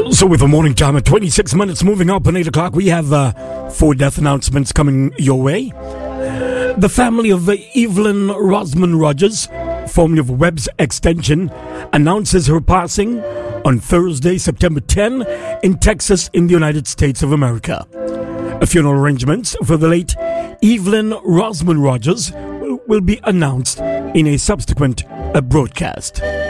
So with the morning time at 26 minutes moving up on 8 o'clock, we have 4 death announcements coming your way. The family of Evelyn Rosman Rogers, formerly of Webb's Extension, announces her passing on Thursday, September 10, in Texas in the United States of America. Funeral arrangements for the late Evelyn Rosman Rogers will be announced in a subsequent broadcast.